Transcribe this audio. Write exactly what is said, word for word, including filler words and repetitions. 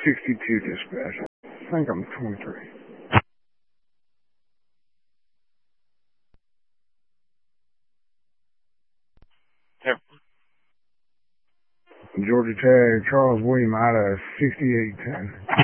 sixty-two dispatch. I think I'm twenty-three. Yep. Georgia Tag, Charles William, out of sixty-eight ten.